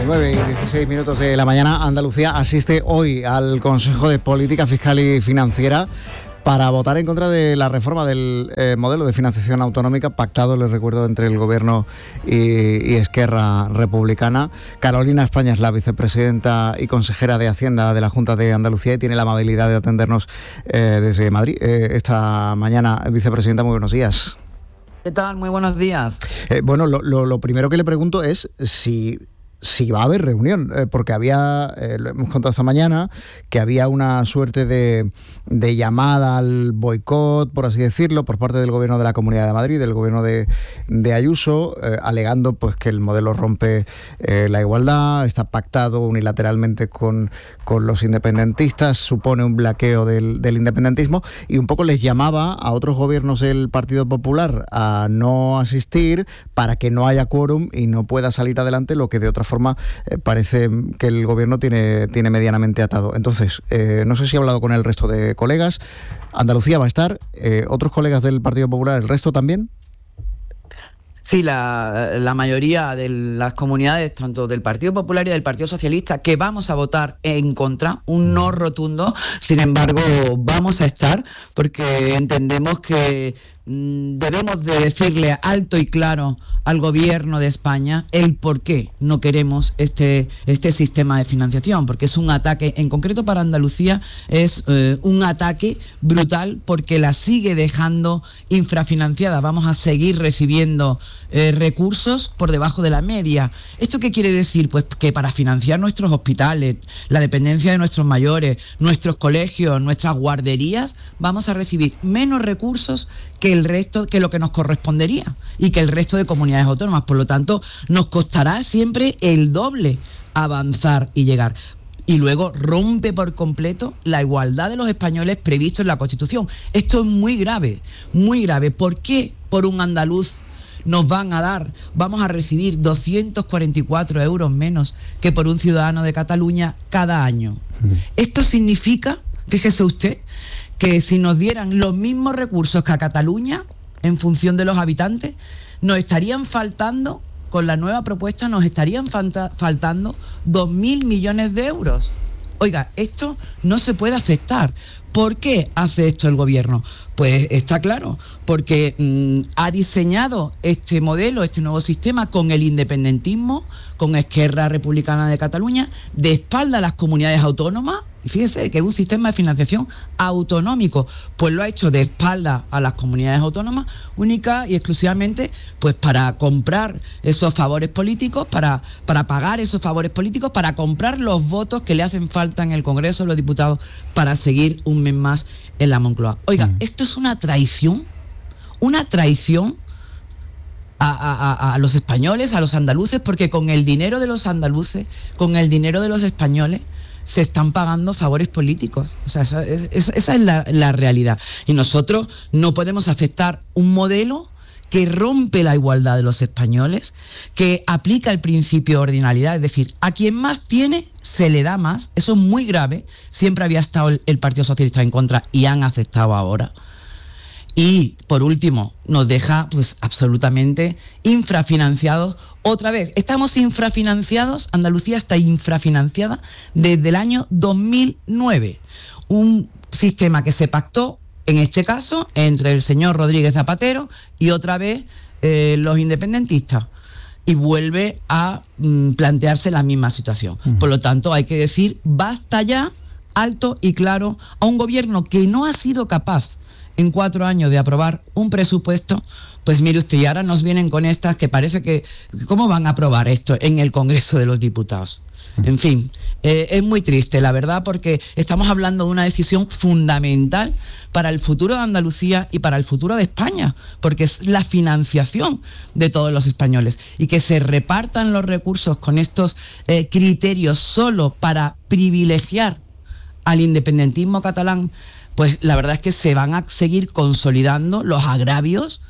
9:16 de la mañana, Andalucía asiste hoy al Consejo de Política Fiscal y Financiera para votar en contra de la reforma del modelo de financiación autonómica pactado, les recuerdo, entre el Gobierno y Esquerra Republicana. Carolina España es la vicepresidenta y consejera de Hacienda de la Junta de Andalucía y tiene la amabilidad de atendernos desde Madrid esta mañana. Vicepresidenta, muy buenos días. ¿Qué tal? Muy buenos días. Bueno, lo primero que le pregunto es si va a haber reunión, porque lo hemos contado esta mañana, que había una suerte de llamada al boicot, por así decirlo, por parte del Gobierno de la Comunidad de Madrid, del Gobierno de Ayuso, alegando pues que el modelo rompe la igualdad, está pactado unilateralmente con los independentistas, supone un bloqueo del independentismo, y un poco les llamaba a otros gobiernos del Partido Popular a no asistir para que no haya quórum y no pueda salir adelante lo que de otra forma parece que el Gobierno tiene medianamente atado. Entonces, no sé si ha hablado con el resto de colegas. ¿Andalucía va a estar? ¿Otros colegas del Partido Popular, el resto también? Sí, la mayoría de las comunidades, tanto del Partido Popular y del Partido Socialista, que vamos a votar en contra, un no rotundo. Sin embargo, vamos a estar porque entendemos que debemos de decirle alto y claro al Gobierno de España el por qué no queremos este sistema de financiación, porque es un ataque, en concreto para Andalucía, es un ataque brutal porque la sigue dejando infrafinanciada. Vamos a seguir recibiendo recursos por debajo de la media. ¿Esto qué quiere decir? Pues que para financiar nuestros hospitales, la dependencia de nuestros mayores, nuestros colegios, nuestras guarderías, vamos a recibir menos recursos que el resto, que lo que nos correspondería y que el resto de comunidades autónomas. Por lo tanto, nos costará siempre el doble avanzar y llegar. Y luego rompe por completo la igualdad de los españoles previsto en la Constitución. Esto es muy grave, muy grave. ¿Por qué por un andaluz vamos a recibir 244 euros menos que por un ciudadano de Cataluña cada año? Esto significa, fíjese usted, que si nos dieran los mismos recursos que a Cataluña, en función de los habitantes, nos estarían faltando, con la nueva propuesta, nos estarían faltando 2.000 millones de euros. Oiga, esto no se puede aceptar. ¿Por qué hace esto el Gobierno? Pues está claro, porque ha diseñado este modelo, este nuevo sistema con el independentismo, con Esquerra Republicana de Cataluña, de espalda a las comunidades autónomas. Y fíjese que es un sistema de financiación autonómico, pues lo ha hecho de espalda a las comunidades autónomas, única y exclusivamente pues para comprar esos favores políticos, para pagar esos favores políticos, para comprar los votos que le hacen falta en el Congreso de los Diputados para seguir un mes más en la Moncloa. Oiga, esto es una traición a los españoles, a los andaluces, porque con el dinero de los andaluces, con el dinero de los españoles, se están pagando favores políticos. O sea, esa es la realidad. Y nosotros no podemos aceptar un modelo que rompe la igualdad de los españoles, que aplica el principio de ordinalidad, es decir, a quien más tiene se le da más. Eso es muy grave. Siempre había estado el Partido Socialista en contra y han aceptado ahora. Y, por último, nos deja pues absolutamente infrafinanciados. Otra vez, estamos infrafinanciados, Andalucía está infrafinanciada desde el año 2009. Un sistema que se pactó, en este caso, entre el señor Rodríguez Zapatero y otra vez los independentistas. Y vuelve a plantearse la misma situación. Por lo tanto, hay que decir, basta ya, alto y claro, a un gobierno que no ha sido capaz en 4 años de aprobar un presupuesto. Pues mire usted, y ahora nos vienen con estas que parece que, ¿cómo van a aprobar esto en el Congreso de los Diputados? En fin, es muy triste, la verdad, porque estamos hablando de una decisión fundamental para el futuro de Andalucía y para el futuro de España, porque es la financiación de todos los españoles. Y que se repartan los recursos con estos criterios solo para privilegiar al independentismo catalán, pues la verdad es que se van a seguir consolidando los agravios,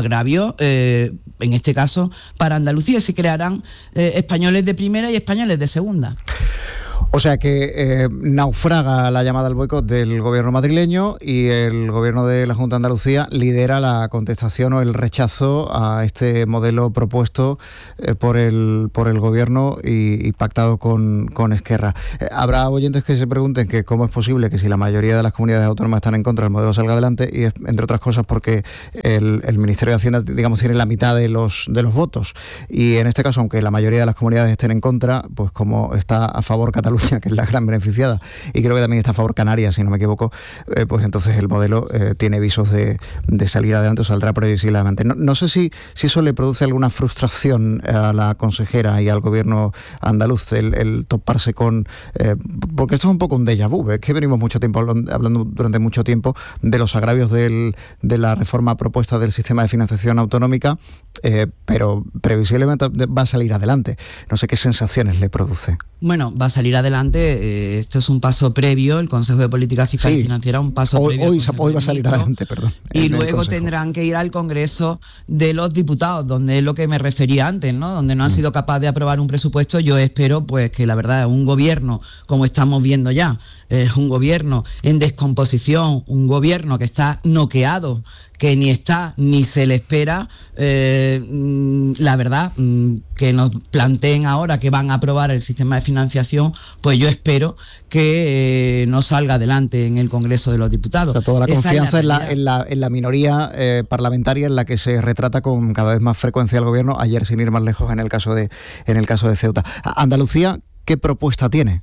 en este caso, para Andalucía. Se crearán españoles de primera y españoles de segunda. O sea que naufraga la llamada al boicot del gobierno madrileño y el gobierno de la Junta de Andalucía lidera la contestación o el rechazo a este modelo propuesto por el gobierno y pactado con Esquerra. Habrá oyentes que se pregunten que cómo es posible que si la mayoría de las comunidades autónomas están en contra, el modelo salga adelante, y es, entre otras cosas, porque el Ministerio de Hacienda, digamos, tiene la mitad de los votos. Y en este caso, aunque la mayoría de las comunidades estén en contra, pues como está a favor Cataluña, que es la gran beneficiada, y creo que también está a favor Canarias, si no me equivoco, pues entonces el modelo tiene visos de salir adelante, o saldrá previsiblemente. No sé si eso le produce alguna frustración a la consejera y al gobierno andaluz, el toparse con... porque esto es un poco un déjà vu, es que venimos mucho tiempo hablando durante mucho tiempo de los agravios de la reforma propuesta del sistema de financiación autonómica, pero previsiblemente va a salir adelante. No sé qué sensaciones le produce. Bueno, va a salir adelante, esto es un paso previo, el Consejo de Política Fiscal y Financiera, un paso previo. Hoy va a salir adelante, perdón. Y luego tendrán que ir al Congreso de los Diputados, donde es lo que me refería antes, ¿no? Donde no han sido capaces de aprobar un presupuesto. Yo espero, pues, que la verdad es un gobierno, como estamos viendo ya, es un gobierno en descomposición, un gobierno que está noqueado, que ni está ni se le espera, la verdad, que nos planteen ahora que van a aprobar el sistema de financiación, pues yo espero que no salga adelante en el Congreso de los Diputados. O sea, toda la confianza en la minoría parlamentaria, en la que se retrata con cada vez más frecuencia el gobierno, ayer sin ir más lejos en el caso de Ceuta. Andalucía, ¿qué propuesta tiene?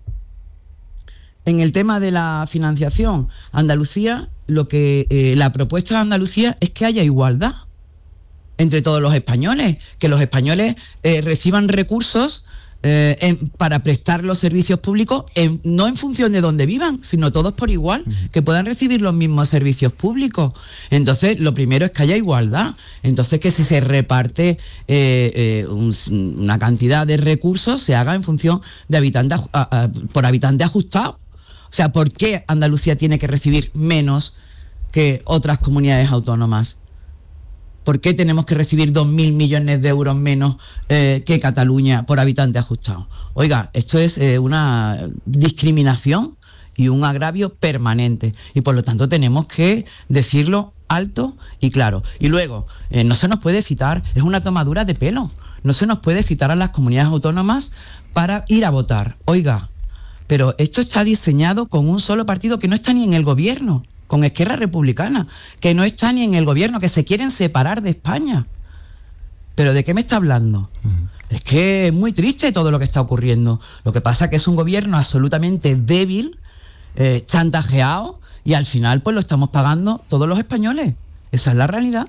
En el tema de la financiación, Andalucía, la propuesta de Andalucía es que haya igualdad entre todos los españoles, que los españoles reciban recursos para prestar los servicios públicos, no en función de dónde vivan, sino todos por igual, que puedan recibir los mismos servicios públicos. Entonces, lo primero es que haya igualdad. Entonces, que si se reparte una cantidad de recursos, se haga en función de habitantes por habitante ajustado. O sea, ¿por qué Andalucía tiene que recibir menos que otras comunidades autónomas? ¿Por qué tenemos que recibir 2.000 millones de euros menos que Cataluña por habitante ajustado? Oiga, esto es una discriminación y un agravio permanente. Y por lo tanto tenemos que decirlo alto y claro. Y luego, no se nos puede citar, es una tomadura de pelo, no se nos puede citar a las comunidades autónomas para ir a votar. Oiga, pero esto está diseñado con un solo partido que no está ni en el gobierno, con Esquerra Republicana, que no está ni en el gobierno, que se quieren separar de España. ¿Pero de qué me está hablando? Es que es muy triste todo lo que está ocurriendo. Lo que pasa es que es un gobierno absolutamente débil, chantajeado, y al final pues lo estamos pagando todos los españoles. Esa es la realidad.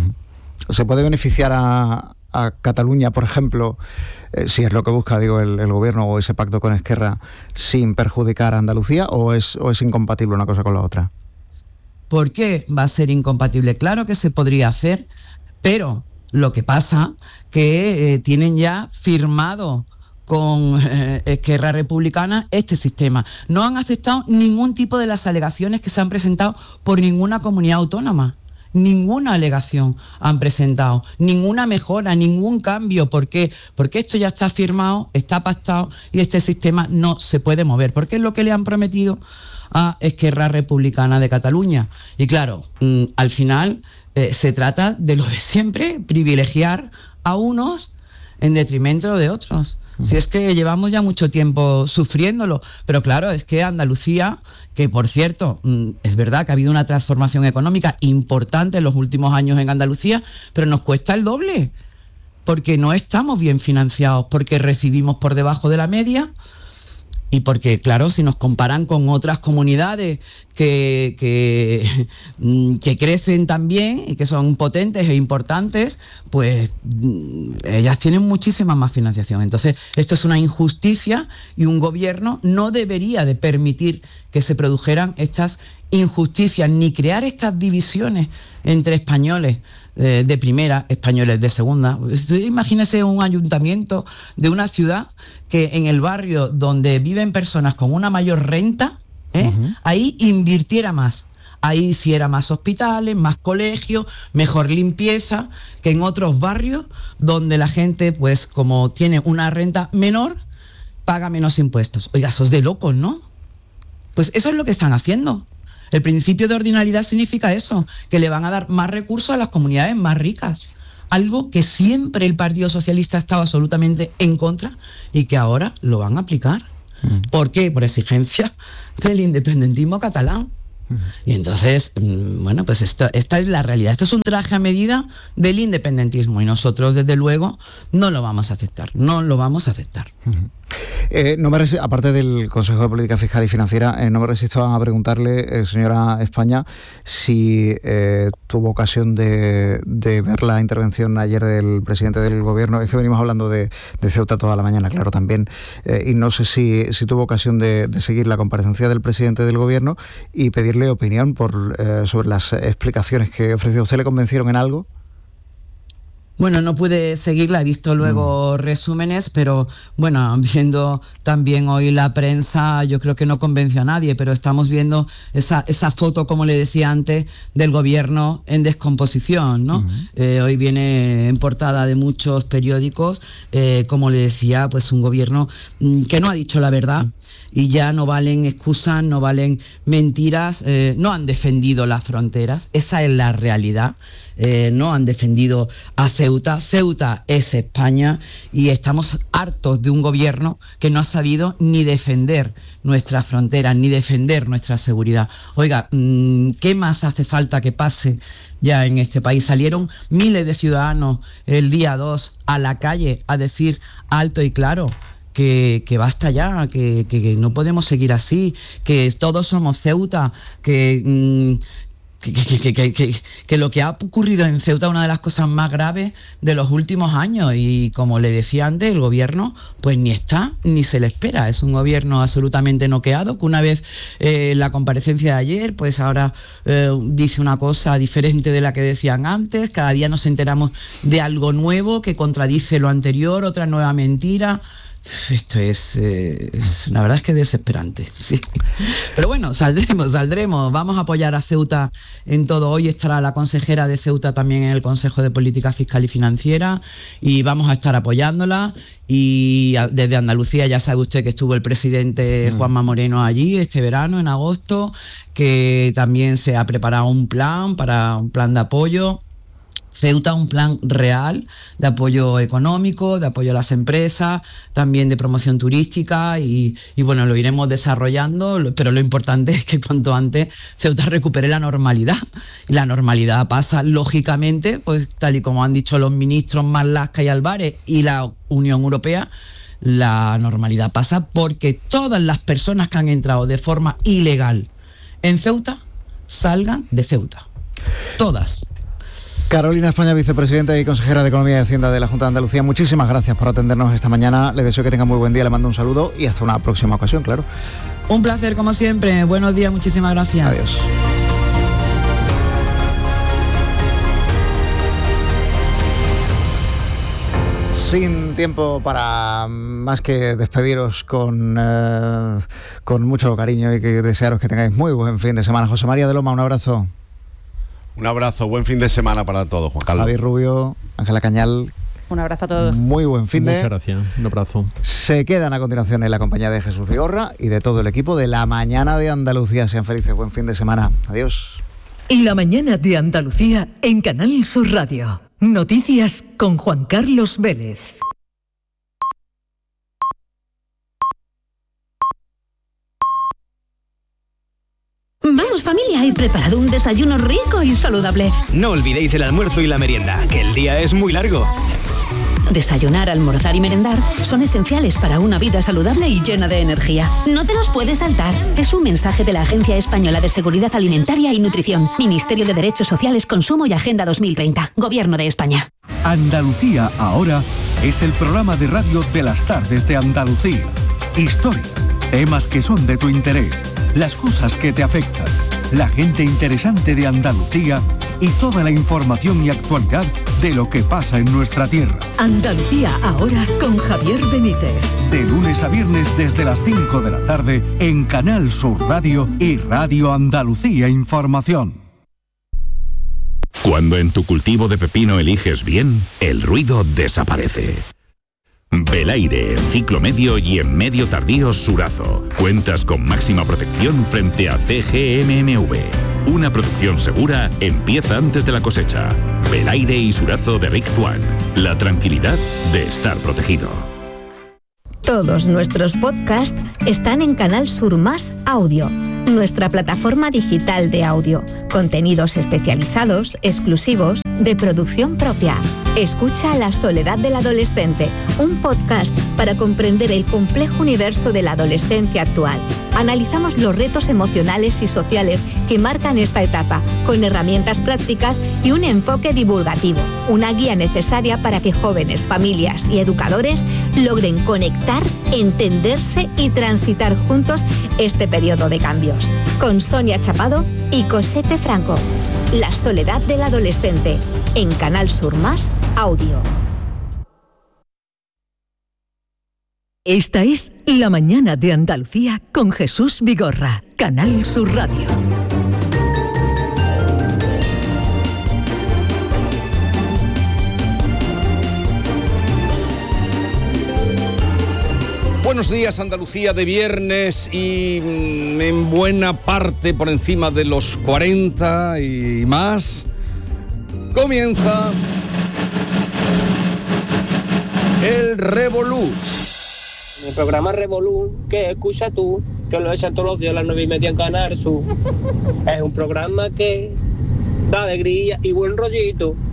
¿Se puede beneficiar a Cataluña, por ejemplo, si es lo que busca, digo, el gobierno o ese pacto con Esquerra, sin perjudicar a Andalucía, o es incompatible una cosa con la otra? ¿Por qué va a ser incompatible? Claro que se podría hacer, pero lo que pasa que tienen ya firmado con Esquerra Republicana este sistema. No han aceptado ningún tipo de las alegaciones que se han presentado por ninguna comunidad autónoma. Ninguna alegación han presentado, ninguna mejora, ningún cambio. ¿Por qué? Porque esto ya está firmado, está pactado y este sistema no se puede mover, porque es lo que le han prometido a Esquerra Republicana de Cataluña. Y claro, al final se trata de lo de siempre, privilegiar a unos en detrimento de otros. Si es que llevamos ya mucho tiempo sufriéndolo, pero claro, es que Andalucía, que por cierto, es verdad que ha habido una transformación económica importante en los últimos años en Andalucía, pero nos cuesta el doble, porque no estamos bien financiados, porque recibimos por debajo de la media, y porque, claro, si nos comparan con otras comunidades que crecen también y que son potentes e importantes, pues ellas tienen muchísima más financiación. Entonces, esto es una injusticia y un gobierno no debería de permitir que se produjeran estas injusticias ni crear estas divisiones entre españoles de primera, españoles de segunda. Imagínese un ayuntamiento de una ciudad que en el barrio donde viven personas con una mayor renta, ahí invirtiera más, ahí hiciera más hospitales, más colegios, mejor limpieza, que en otros barrios donde la gente, pues como tiene una renta menor, paga menos impuestos. Oiga, sos de locos, ¿no? Pues eso es lo que están haciendo. El principio de ordinariedad significa eso, que le van a dar más recursos a las comunidades más ricas. Algo que siempre el Partido Socialista ha estado absolutamente en contra y que ahora lo van a aplicar. ¿Por qué? Por exigencia del independentismo catalán. Y entonces, bueno, pues esta es la realidad. Esto es un traje a medida del independentismo y nosotros, desde luego, no lo vamos a aceptar. No lo vamos a aceptar. Aparte del Consejo de Política Fiscal y Financiera, no me resisto a preguntarle, señora España, si tuvo ocasión de ver la intervención ayer del presidente del Gobierno. Es que venimos hablando de Ceuta toda la mañana, claro, también. Y no sé si tuvo ocasión de seguir la comparecencia del presidente del Gobierno y pedirle opinión sobre las explicaciones que ofreció. ¿Usted le convencieron en algo? Bueno, no pude seguirla, he visto luego resúmenes, pero bueno, viendo también hoy la prensa, yo creo que no convenció a nadie, pero estamos viendo esa foto, como le decía antes, del gobierno en descomposición, ¿no? Hoy viene en portada de muchos periódicos, como le decía, pues un gobierno que no ha dicho la verdad. Y ya no valen excusas, no valen mentiras, no han defendido las fronteras, esa es la realidad. No han defendido a Ceuta. Ceuta es España y estamos hartos de un gobierno que no ha sabido ni defender nuestras fronteras, ni defender nuestra seguridad. Oiga, ¿qué más hace falta que pase ya en este país? Salieron miles de ciudadanos el día 2 a la calle a decir alto y claro que basta ya, que no podemos seguir así, que todos somos Ceuta, que lo que ha ocurrido en Ceuta es una de las cosas más graves de los últimos años y, como le decía antes, el gobierno pues ni está ni se le espera. Es un gobierno absolutamente noqueado, que una vez la comparecencia de ayer, pues ahora dice una cosa diferente de la que decían antes. Cada día nos enteramos de algo nuevo que contradice lo anterior, otra nueva mentira. Esto es la verdad es que es desesperante, sí. Pero bueno, saldremos, vamos a apoyar a Ceuta en todo. Hoy estará la consejera de Ceuta también en el Consejo de Política Fiscal y Financiera y vamos a estar apoyándola. Y desde Andalucía ya sabe usted que estuvo el presidente Juanma Moreno allí este verano, en agosto, que también se ha preparado un plan de apoyo. Ceuta, un plan real de apoyo económico, de apoyo a las empresas, también de promoción turística y bueno, lo iremos desarrollando, pero lo importante es que cuanto antes Ceuta recupere la normalidad. Y la normalidad pasa, lógicamente, pues tal y como han dicho los ministros Marlaska y Álvarez y la Unión Europea, la normalidad pasa porque todas las personas que han entrado de forma ilegal en Ceuta salgan de Ceuta. Todas. Carolina España, vicepresidenta y consejera de Economía y Hacienda de la Junta de Andalucía, muchísimas gracias por atendernos esta mañana. Le deseo que tenga muy buen día, le mando un saludo y hasta una próxima ocasión, claro. Un placer, como siempre. Buenos días, muchísimas gracias. Adiós. Sin tiempo para más que despediros con mucho cariño y que desearos que tengáis muy buen fin de semana. José María de Loma, un abrazo. Un abrazo, buen fin de semana para todos, Juan Carlos. Javier Rubio, Ángela Cañal. Un abrazo a todos. Muy buen fin de. Muchas gracias, un abrazo. Se quedan a continuación en la compañía de Jesús Vigorra y de todo el equipo de La Mañana de Andalucía. Sean felices, buen fin de semana. Adiós. La Mañana de Andalucía en Canal Sur Radio. Noticias con Juan Carlos Vélez. Vamos, familia, he preparado un desayuno rico y saludable. No olvidéis el almuerzo y la merienda, que el día es muy largo. Desayunar, almorzar y merendar son esenciales para una vida saludable y llena de energía. No te los puedes saltar. Es un mensaje de la Agencia Española de Seguridad Alimentaria y Nutrición, Ministerio de Derechos Sociales, Consumo y Agenda 2030, Gobierno de España. Andalucía ahora es el programa de radio de las tardes de Andalucía. Historia, temas que son de tu interés, las cosas que te afectan, la gente interesante de Andalucía y toda la información y actualidad de lo que pasa en nuestra tierra. Andalucía ahora con Javier Benítez. De lunes a viernes desde las 5 de la tarde en Canal Sur Radio y Radio Andalucía Información. Cuando en tu cultivo de pepino eliges bien, el ruido desaparece. Belaire, en ciclo medio y en medio tardío Surazo. Cuentas con máxima protección frente a CGMMV. Una producción segura empieza antes de la cosecha. Belaire y Surazo de Rick Tuan. La tranquilidad de estar protegido. Todos nuestros podcasts están en Canal Sur Más Audio, nuestra plataforma digital de audio. Contenidos especializados, exclusivos, de producción propia. Escucha La soledad del adolescente, un podcast para comprender el complejo universo de la adolescencia actual. Analizamos los retos emocionales y sociales que marcan esta etapa, con herramientas prácticas y un enfoque divulgativo. Una guía necesaria para que jóvenes, familias y educadores logren conectar, entenderse y transitar juntos este periodo de cambios. Con Sonia Chapado y Cosette Franco. La soledad del adolescente, en Canal Sur Más Audio. Esta es La Mañana de Andalucía con Jesús Vigorra, Canal Sur Radio. Buenos días, Andalucía, de viernes y en buena parte por encima de los 40 y más. Comienza el Revolú. El programa Revolú, que escucha tú, que lo echan todos los días a las 9:30 en Canal Sur. Es un programa que da alegría y buen rollito.